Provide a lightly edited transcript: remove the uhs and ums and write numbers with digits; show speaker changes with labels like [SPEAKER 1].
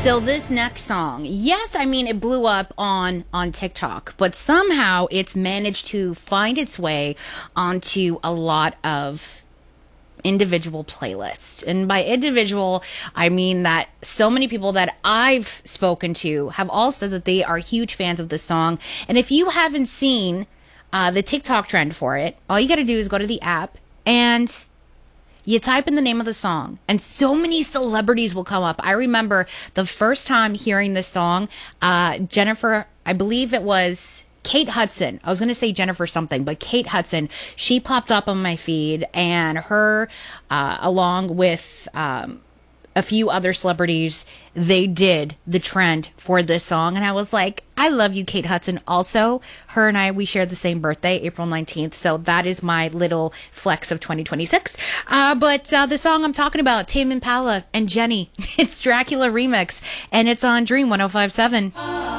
[SPEAKER 1] So this next song, yes, I mean it blew up on TikTok, but somehow it's managed to find its way onto a lot of individual playlists. And by individual, I mean that so many people that I've spoken to have all said that they are huge fans of this song. And if you haven't seen the TikTok trend for it, all you got to do is go to the app and you type in the name of the song, and so many celebrities will come up. I remember the first time hearing this song, Jennifer, I believe it was Kate Hudson. I was going to say Jennifer something, but Kate Hudson, she popped up on my feed, and her, along with a few other celebrities, they did the trend for this song. And I was like, I love you, Kate Hudson. Also, her and I, we share the same birthday, April 19th. So that is my little flex of 2026. But the song I'm talking about, Tame Impala and Jenny, it's Dracula Remix, and it's on Dream 105.7.